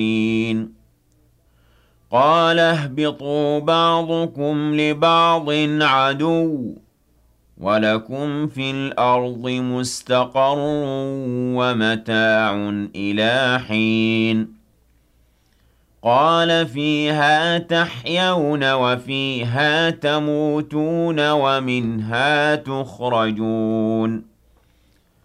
قال اهبطوا بعضكم لبعض عدو وَلَكُمْ فِي الْأَرْضِ مُسْتَقَرٌّ وَمَتَاعٌ إِلَىٰ حِينٍ قَالَ فِيهَا تَحْيَوْنَ وَفِيهَا تَمُوتُونَ وَمِنْهَا تُخْرَجُونَ